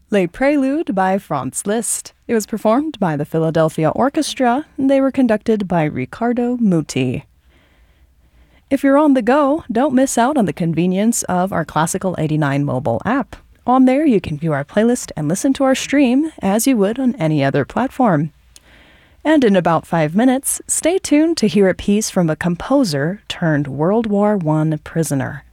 Les Préludes by Franz Liszt. It was performed by the Philadelphia Orchestra, and they were conducted by Riccardo Muti. If you're on the go, don't miss out on the convenience of our Classical 89 mobile app. On there, you can view our playlist and listen to our stream as you would on any other platform. And in about 5 minutes, stay tuned to hear a piece from a composer turned World War I prisoner.